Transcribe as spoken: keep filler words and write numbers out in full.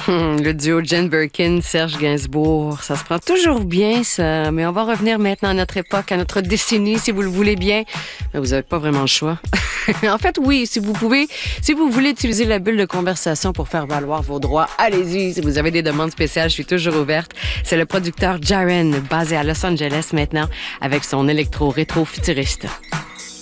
Le duo Jane Birkin, Serge Gainsbourg, ça se prend toujours bien, ça. Mais on va revenir maintenant à notre époque, à notre décennie, si vous le voulez bien. Mais vous n'avez pas vraiment le choix. En fait, oui, si vous pouvez, si vous voulez utiliser la bulle de conversation pour faire valoir vos droits, allez-y. Si vous avez des demandes spéciales, je suis toujours ouverte. C'est le producteur Jaren, basé à Los Angeles maintenant, avec son électro-rétro futuriste.